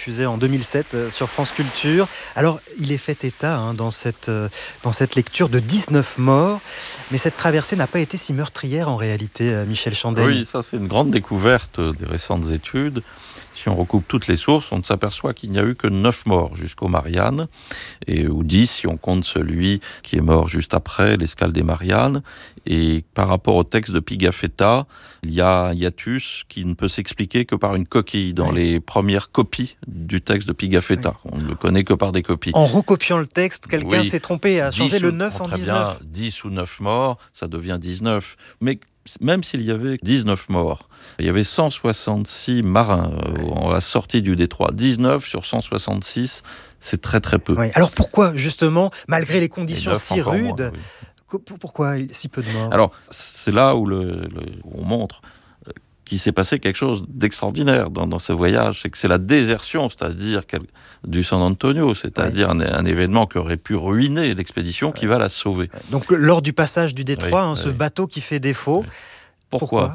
diffusé en 2007 sur France Culture. Alors, il est fait état dans cette lecture de 19 morts, mais cette traversée n'a pas été si meurtrière en réalité, Michel Chandaigne. Oui, ça c'est une grande découverte des récentes études. Si on recoupe toutes les sources, on s'aperçoit qu'il n'y a eu que 9 morts jusqu'aux Mariannes, ou 10 si on compte celui qui est mort juste après l'escale des Mariannes. Et par rapport au texte de Pigafetta, il y a un hiatus qui ne peut s'expliquer que par une coquille dans les premières copies du texte de Pigafetta. On ne le connaît que par des copies. En recopiant le texte, quelqu'un s'est trompé, a changé le 9 en 19. Bien, 10 ou 9 morts, ça devient 19. Mais même s'il y avait 19 morts, il y avait 166 marins à la sortie du détroit. 19 sur 166, c'est très très peu. Oui. Alors pourquoi, justement, malgré les conditions si rudes, pourquoi si peu de morts ? Alors, c'est là où on montre qu'il s'est passé quelque chose d'extraordinaire dans ce voyage. C'est que c'est la désertion, c'est-à-dire du San Antonio, c'est-à-dire un événement qui aurait pu ruiner l'expédition qui va la sauver. Donc, lors du passage du détroit, ce bateau qui fait défaut. Oui. Pourquoi ?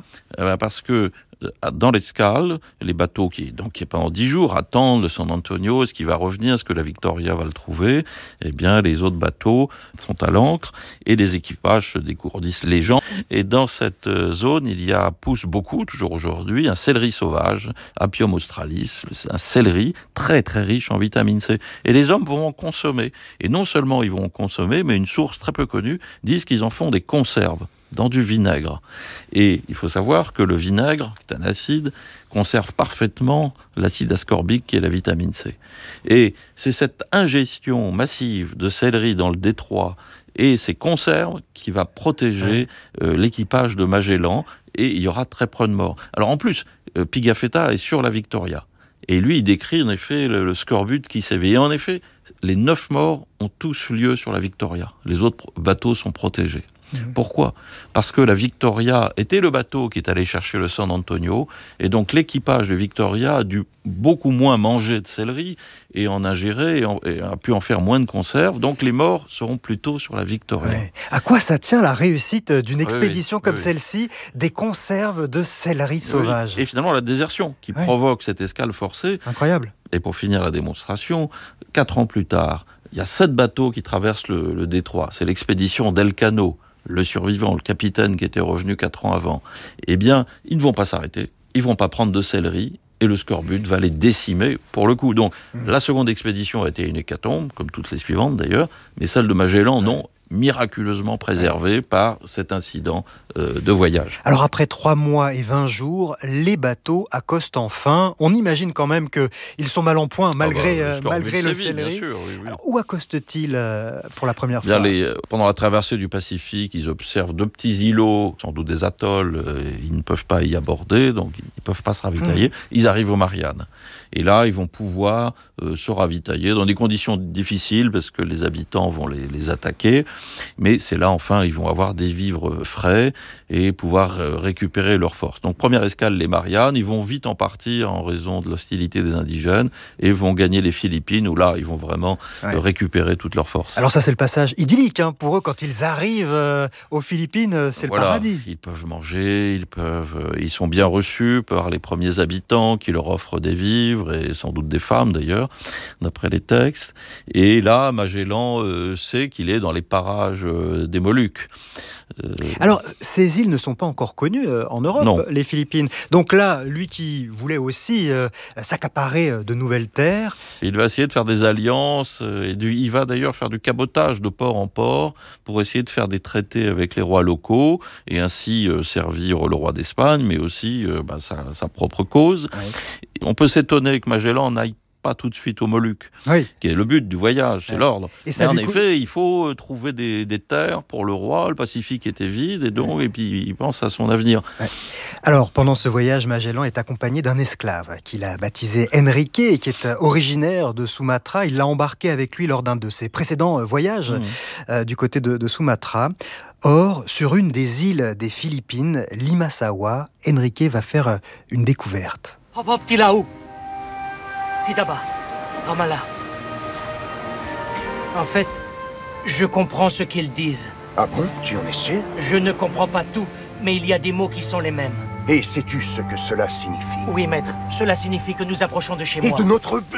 Parce que dans l'escale, les bateaux qui pendant 10 jours attendent le San Antonio, est-ce qu'il va revenir, est-ce que la Victoria va le trouver ? Eh bien, les autres bateaux sont à l'ancre et les équipages se dégourdissent les gens. Et dans cette zone, pousse beaucoup, toujours aujourd'hui, un céleri sauvage, Apium australis, un céleri très très riche en vitamine C. Et les hommes vont en consommer. Et non seulement ils vont en consommer, mais une source très peu connue disent qu'ils en font des conserves dans du vinaigre. Et il faut savoir que le vinaigre, qui est un acide, conserve parfaitement l'acide ascorbique qui est la vitamine C. Et c'est cette ingestion massive de céleri dans le détroit et ces conserves qui va protéger l'équipage de Magellan, et il y aura très peu de morts. Alors en plus, Pigafetta est sur la Victoria. Et lui, il décrit en effet le scorbut qui s'éveille. Et en effet, les 9 morts ont tous lieu sur la Victoria. Les autres bateaux sont protégés. Pourquoi ? Parce que la Victoria était le bateau qui est allé chercher le San Antonio, et donc l'équipage de Victoria a dû beaucoup moins manger de céleri et en ingérer et a pu en faire moins de conserves. Donc les morts seront plutôt sur la Victoria. Ouais. À quoi ça tient la réussite d'une expédition comme celle-ci, des conserves de céleri sauvage ? Et finalement la désertion qui provoque cette escale forcée. Incroyable. Et pour finir la démonstration, 4 ans plus tard, il y a 7 bateaux qui traversent le détroit. C'est l'expédition d'Elcano. Le survivant, le capitaine qui était revenu 4 ans avant, eh bien, ils ne vont pas s'arrêter, ils ne vont pas prendre de céleri, et le scorbut va les décimer pour le coup. Donc, la seconde expédition a été une hécatombe, comme toutes les suivantes d'ailleurs, mais celle de Magellan, non, miraculeusement préservée par cet incident de voyage. Alors après 3 mois et 20 jours, les bateaux accostent enfin. On imagine quand même qu'ils sont mal en point malgré le céleri. Bien sûr, oui. Alors, où accostent-ils pour la première fois ? Pendant la traversée du Pacifique, ils observent 2 petits îlots, sans doute des atolls, ils ne peuvent pas y aborder, donc ils ne peuvent pas se ravitailler. Ils arrivent aux Mariannes. Et là, ils vont pouvoir se ravitailler dans des conditions difficiles, parce que les habitants vont les attaquer. Mais c'est là, enfin, ils vont avoir des vivres frais et pouvoir récupérer leurs forces. Donc, première escale, les Mariannes. Ils vont vite en partir en raison de l'hostilité des indigènes et vont gagner les Philippines, où là, ils vont vraiment récupérer toutes leurs forces. Alors ça, c'est le passage idyllique pour eux. Quand ils arrivent aux Philippines, c'est le paradis. Ils peuvent manger, ils sont bien reçus par les premiers habitants qui leur offrent des vivres, et sans doute des femmes d'ailleurs, d'après les textes. Et là, Magellan sait qu'il est dans les parages des Moluques. Alors, ces îles ne sont pas encore connues en Europe, les Philippines. Donc là, lui qui voulait aussi s'accaparer de nouvelles terres... Il va essayer de faire des alliances, il va d'ailleurs faire du cabotage de port en port pour essayer de faire des traités avec les rois locaux et ainsi servir le roi d'Espagne, mais aussi sa propre cause. Ouais. On peut s'étonner que Magellan n'aille pas tout de suite aux Moluques, qui est le but du voyage, c'est l'ordre. Mais en effet, il faut trouver des terres pour le roi, le Pacifique était vide, et puis il pense à son avenir. Ouais. Alors, pendant ce voyage, Magellan est accompagné d'un esclave qu'il a baptisé Enrique, et qui est originaire de Sumatra. Il l'a embarqué avec lui lors d'un de ses précédents voyages du côté de Sumatra. Or, sur une des îles des Philippines, Limasawa, Enrique va faire une découverte. Tidaba, Ramallah. En fait, je comprends ce qu'ils disent. Ah bon? Tu en es sûr? Je ne comprends pas tout, mais il y a des mots qui sont les mêmes. Et sais-tu ce que cela signifie? Oui, maître. Cela signifie que nous approchons de chez moi. Et de notre but!